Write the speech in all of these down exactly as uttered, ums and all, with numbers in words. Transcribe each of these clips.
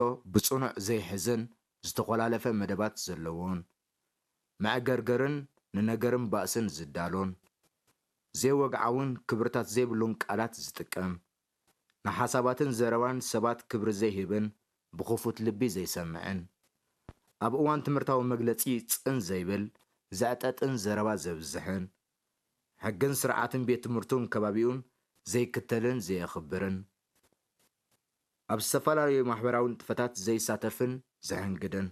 ብጽኑዕ ዘይሕዝን ዝተኾላለፈ መደባት ዘለዎን ማዕገርገርን ንነገርን ባእስን ዝዳሎን ዘይወግዓውን ክብርታት ዘይብሉን ቃላት ዝጥቀም ንሓሳባትን ዘረባን ሰባት ክብሪ ዘይህብን ብኽፉት ልቢ ዘይሰምዕን ኣብ እዋን ትምህርታዊ መግለጺ ጽን ዘይብል ዘዕጠጥን ዘረባ ዘብዝሕን ሕግን ስርዓትን ቤት ትምህርቱን ከባቢኡን ዘይክተልን ዘየኽብርን ኣብ ዝተፈላለዩ ማሕበራዊ ንጥፈታት ዘይሳተፍን ዘሕንግድን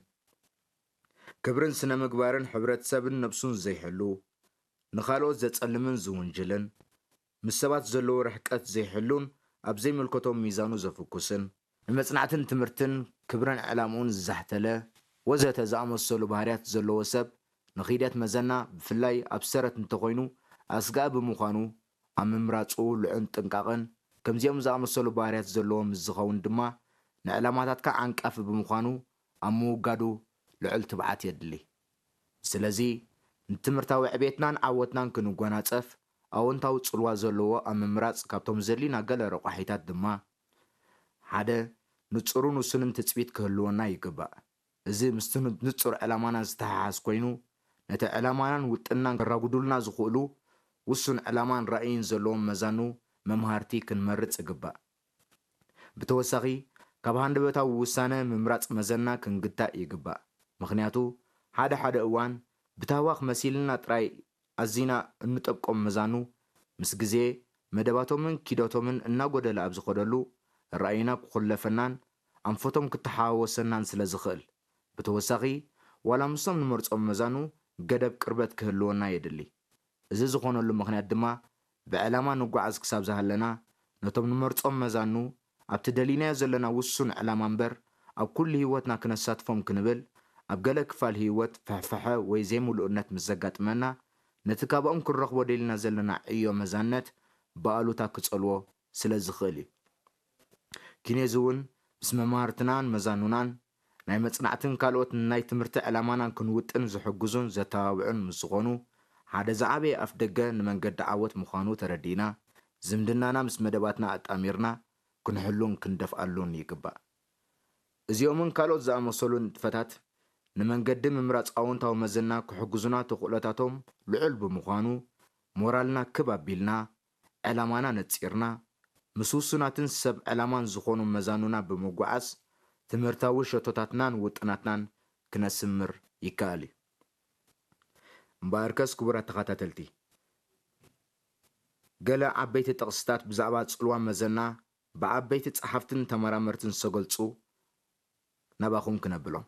ክብርን ስነ ምግባርን ሕብረተሰብን ነብሱን ዘይሕሉ ንኻልኦት ዘጸልምን ዝውንጅልን ምስ ሰባት ዘለዎ ርሕቀት ዘይሕሉን ኣብ ዘይምልከቶም ሚዛኑ ዘፍኩስን ንመጽናዕትን ትምህርትን ክብርን ዕላምኡን ዝዛሕተለ ወዘተ ዝኣመሰሉ ባህርያት ዘለዎ ሰብ ንኺደት መዘና ብፍላይ ኣብ ሰረት እንተኾይኑ ኣስጋእ ብምዃኑ ኣብ ምምራጹ ልዑል ጥንቃቐን ከምዚኦም ዝኣመሰሉ ባህርያት ዘለዎም ዝኸውን ድማ ንዕላማታትካ ዓንቃፊ ብምዃኑ ኣብ ምውጋዱ ልዑል ትብዓት የድሊ ስለዚ ንትምህርታዊ ዕቤትናን ዓወትናን ክንጎናጸፍ ኣወንታዊ ጽልዋ ዘለዎ ኣብ ምምራጽ ካብቶም ዘድሊና ገለ ረቋሒታት ድማ ሓደ ንጹሩን ውሱንን ትጽቢት ክህልወና ይግባእ እዚ ምስቲ ንጹር ዕላማና ዝተሓሓዝ ኮይኑ ነቲ ዕላማናን ውጥናን ከራጉድሉና ዝኽእሉ ውሱን ዕላማን ራእይን ዘለዎም መዛኑ መምሃርቲ ክንመርጽ ይግባእ ብተወሳኺ ካብ ሃንደበታዊ ውሳነ ምምራጽ መዘና ክንግታእ ይግባእ ምኽንያቱ ሓደ ሓደ እዋን ብታዋኽ መሲልና ጥራይ ኣዚና እንጠብቆም መዛኑ ምስ ግዜ መደባቶምን ኪዶቶምን እናጎደለ ኣብ ዝኸደሉ ራእይና ክኹለፈናን ኣንፈቶም ክተሓዋወሰናን ስለ ዝኽእል ብተወሳኺ ዋላ ምሶም ንመርጾም መዛኑ ገደብ ቅርበት ክህልወና የድሊ እዚ ዝኾነሉ ምኽንያት ድማ ብዕላማ ንጓዓዝ ክሳብ ዝሃለና ነቶም ንመርጾም መዛኑ ኣብቲ ደሊናዮ ዘለና ውሱን ዕላማ እምበር ኣብ ኩሉ ህይወትና ክነሳትፎም ክንብል ኣብ ገለ ክፋል ህይወት ፍሕፍሐ ወይ ዘይምሉእነት ምስ ዘጋጥመና ነቲ ካብኦም ክንረኽቦ ደሊና ዘለና ዕዮ መዛነት ብኣሉታ ክጸልዎ ስለ ዝኽእል እዩ ኪነዚ እውን ምስ መምሃርትናን መዛኑናን ናይ መጽናዕትን ካልኦት ናይ ትምህርቲ ዕላማናን ክንውጥን ዝሕግዙን ዘተባብዑን ምስ ዝኾኑ ሓደ ዝዓበየ ኣፍ ደገ ንመንገዲ ዓወት ምዃኑ ተረዲና ዝምድናና ምስ መደባትና ኣጣሚርና ክንሕሉን ክንደፍኣሉን ይግባእ እዚኦምን ካልኦት ዝኣመሰሉ ንጥፈታት ንመንገዲ ምምራጽ ኣወንታዊ መዘና ክሕግዙና ተኽእሎታቶም ልዑል ብምዃኑ ሞራልና ክብ ኣቢልና ዕላማና ነጺርና ምስ ውሱናትን ሰብ ዕላማን ዝኾኑ መዛኑና ብምጓዓዝ ትምህርታዊ ሸቶታትናን ውጥናትናን ክነስምር ይከኣል እዩ እምበኣርከስ ክቡራት ተኸታተልቲ ገለ ዓበይቲ ጥቕስታት ብዛዕባ ጽልዋ መዘና ብዓበይቲ ጸሓፍትን ተመራመርትን ዝተገልጹ ናባኹም ክነብሎም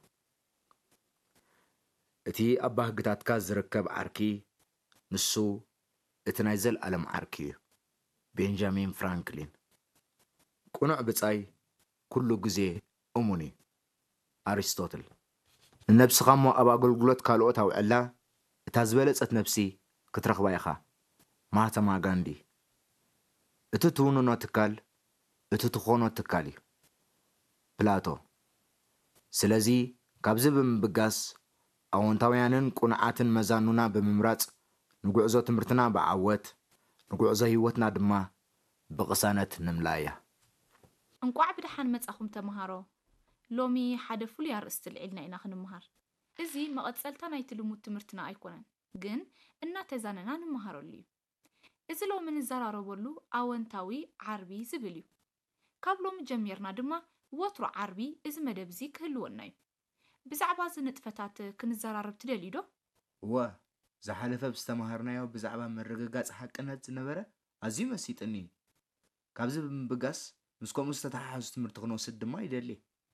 እቲ ኣብ ባህግታትካ ዝርከብ ዓርኪ ንሱ እቲ ናይ ዘለኣለም ዓርኪ እዩ ቤንጃሚን ፍራንክሊን ቁኑዕ ብጻይ ኩሉ ግዜ እሙን እዩ ኣሪስቶትል ንነብስኻ እሞ ኣብ ኣገልግሎት ካልኦት ኣውዕላ እታ ዝበለጸት ነፍሲ ክትረኽባ ኢኻ ማህተማ ጋንዲ እቲ ትውንኖ ትካል እቲ ትኾኖ ትካል እዩ ፕላቶ ስለዚ ካብዚ ብምብጋስ ኣወንታውያንን ቁንዓትን መዛኑና ብምምራጽ ንጉዕዞ ትምህርትና ብዓወት ንጉዕዞ ህይወትና ድማ ብቕሳነት ንምልኣያ እንቋዕ ብድሓን መጻኹም ተምሃሮ ሎሚ ሓደ ፍሉይ ኣርእስቲ ልዒልና ኢና ክንምሃር እዚ መቐጸልታ ናይቲ ልሙድ ትምህርትና ኣይኮነን ግን እናተዛነና ንምሃረሉ እዩ እዚ ሎሚ ንዘራረበሉ ኣወንታዊ ዓርቢ ዝብል እዩ ካብ ሎሚ ጀሚርና ድማ ወትሮ ዓርቢ እዚ መደብ እዚ ክህልወና እዩ ብዛዕባ እዚ ንጥፈታት ክንዘራረብ ትደልዩ ዶ እወ ዝሓለፈ ብዝተምሃርናዮ ብዛዕባ መረጋጋፂ ሓቅነት ዝነበረ ኣዝዩ መሲጥኒ ካብዚ ብምብጋስ ምስ ከምኡ ዝተተሓሓዙ ትምህርቲ ክንወስድ ድማ ይደሊ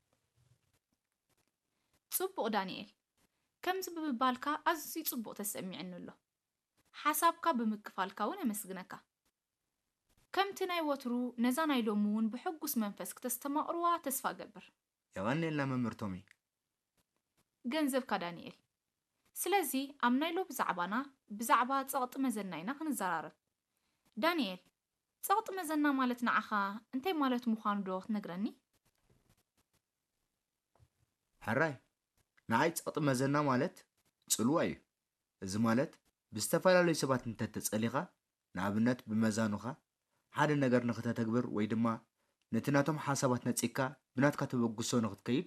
ጽቡቕ ዳንኤል ከምዚ ብምባልካ ኣዝዩ ጽቡቕ ተሰሚዕኒ ኣሎ ሓሳብካ ብምክፋልካ እውን ኣመስግነካ ከምቲ ናይ ወትሩ ነዛ ናይ ሎሚ እውን ብሕጉስ መንፈስ ክተስተማቕርዋ ተስፋ ገብር የዋኔልና መምህርቶሚ ገንዘብካ ዳንኤል ስለዚ ኣብ ናይ ሎ ብዛዕባና ብዛዕባ ጸቕጢ መዘና ኢና ክንዘራረብ ዳንኤል ጸቕጢ መዘና ማለት ንዓኻ እንታይ ማለት ምዃኑ ዶ ክትነግረኒ ሕራይ ንዓይ ጸቕጢ መዘና ማለት ጽልዋ እዩ እዚ ማለት ብዝተፈላለዩ ሰባት እንተተጸሊኻ ንኣብነት ብመዛኑኻ ሓደ ነገር ንኽተተግብር ወይ ድማ ነቲ ናቶም ሓሳባት ነፂካ ብናትካ ተበግሶ ንኽትከይድ